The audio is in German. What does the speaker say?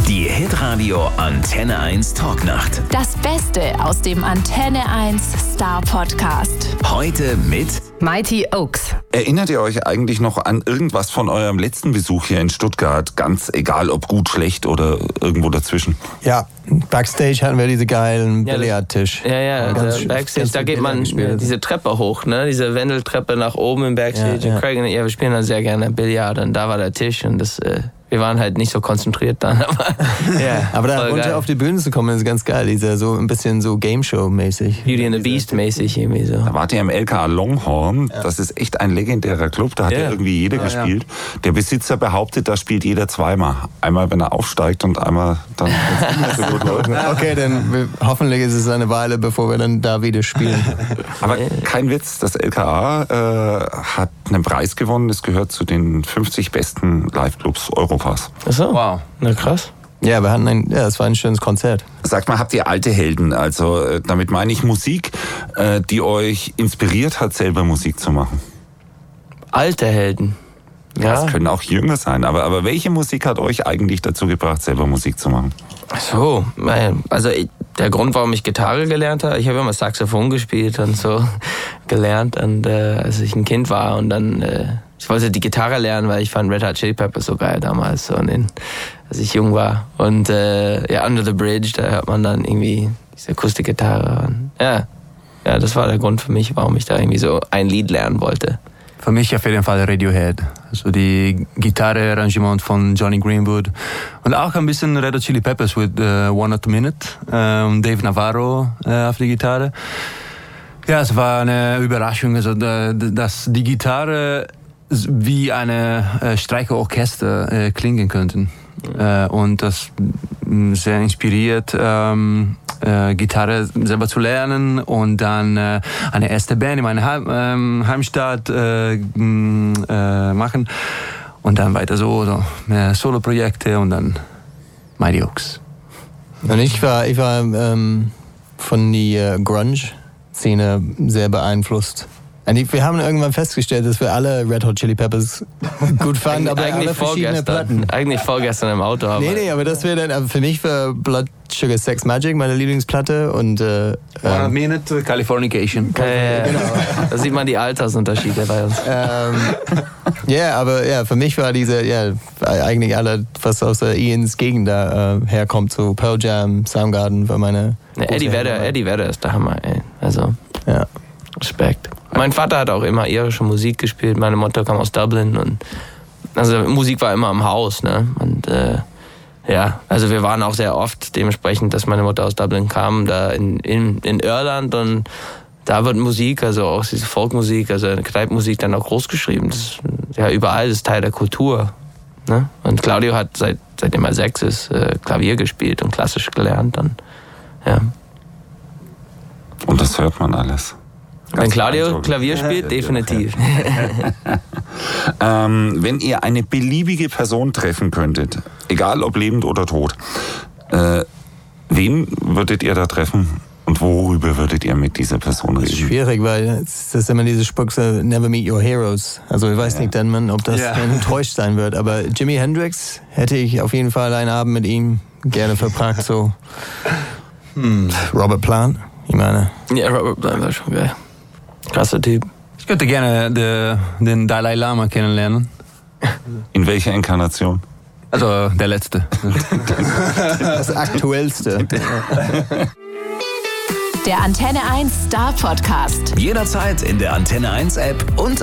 Die Hitradio Antenne 1 Talknacht. Das Beste aus dem Antenne 1 Star Podcast. Heute mit Mighty Oaks. Erinnert ihr euch eigentlich noch an irgendwas von eurem letzten Besuch hier in Stuttgart? Ganz egal, ob gut, schlecht oder irgendwo dazwischen. Ja, Backstage hatten wir diese geilen Billardtisch. Ja, Ganz Backstage, da geht man diese Treppe hoch, ne? Diese Wendeltreppe nach oben im Backstage. Ja. Und Craig und ich, wir spielen da sehr gerne Billard und da war der Tisch und das... Wir waren halt nicht so konzentriert dann, aber da runter geil. auf die Bühne zu kommen, ist ganz geil. Dieser so ein bisschen so Game-Show-mäßig. Beauty and the Beast mäßig irgendwie so. Da wart ihr im LKA Longhorn. Das ist echt ein legendärer Club. Da hat ja irgendwie jeder gespielt. Der Besitzer behauptet, da spielt jeder zweimal. Einmal, wenn er aufsteigt und einmal dann, wenn es nicht mehr so gut läuft. Okay, dann hoffentlich ist es eine Weile, bevor wir dann da wieder spielen. Aber kein Witz, das LKA hat einen Preis gewonnen. Es gehört zu den 50 besten Live-Clubs Europas. Achso, wow. Na krass. Ja, es war ein schönes Konzert. Sagt mal, habt ihr alte Helden? Also damit meine ich Musik, die euch inspiriert hat, selber Musik zu machen. Alte Helden. Ja. Das können auch jünger sein, aber welche Musik hat euch eigentlich dazu gebracht, selber Musik zu machen? So, also der Grund, warum ich Gitarre gelernt habe, ich habe immer Saxophon gespielt und so gelernt, und als ich ein Kind war und dann, ich wollte die Gitarre lernen, weil ich fand Red Hot Chili Peppers so geil damals, so als ich jung war. Und Under the Bridge, da hört man dann irgendwie diese Akustikgitarre. Und, ja, das war der Grund für mich, warum ich da irgendwie so ein Lied lernen wollte. Für mich auf jeden Fall Radiohead. Also die Gitarre-Arrangement von Johnny Greenwood. Und auch ein bisschen Red Hot Chili Peppers mit One Not a Minute. Und Dave Navarro auf die Gitarre. Ja, es war eine Überraschung, also dass die Gitarre wie eine Streicherorchester klingen könnten. Und das sehr inspiriert, Gitarre selber zu lernen und dann eine erste Band in meiner Heimstadt machen und dann weiter so mehr Solo-Projekte und dann Mighty Oaks. Und ich war von der Grunge-Szene sehr beeinflusst. Wir haben irgendwann festgestellt, dass wir alle Red Hot Chili Peppers gut fanden, aber alle verschiedene Platten. Eigentlich vorgestern im Auto. Aber Nee, aber das wäre dann, für mich war Blood Sugar Sex Magic meine Lieblingsplatte und One Minute Californication. Genau. Da sieht man die Altersunterschiede bei uns. Aber für mich war eigentlich alle, was aus der Ians Gegend da herkommt, so Pearl Jam, Soundgarden war meine... Eddie Vedder ist der Hammer, ey. Also, Respekt. Mein Vater hat auch immer irische Musik gespielt, meine Mutter kam aus Dublin und also Musik war immer im Haus, ne? Und also wir waren auch sehr oft dementsprechend, dass meine Mutter aus Dublin kam, da in Irland, und da wird Musik, also auch diese Folkmusik, also Kneipenmusik dann auch groß geschrieben. Das ist überall, das ist Teil der Kultur. Ne? Und Claudio hat seitdem er 6 ist, Klavier gespielt und klassisch gelernt. Und das hört man alles. Wenn Claudio Klavier spielt, definitiv. Wenn ihr eine beliebige Person treffen könntet, egal ob lebend oder tot, wen würdet ihr da treffen und worüber würdet ihr mit dieser Person reden? Das ist schwierig, weil das ist immer diese Spruchse, never meet your heroes. Also ich weiß nicht dann, ob das enttäuscht sein wird, aber Jimi Hendrix hätte ich auf jeden Fall einen Abend mit ihm gerne verbracht. So. Robert Plant, ich meine. Ja, Robert Plant war schon geil. Krasser Typ. Ich könnte gerne den Dalai Lama kennenlernen. In welcher Inkarnation? Also der letzte. Das aktuellste. Der Antenne 1 Star Podcast. jederzeit in der Antenne 1 App und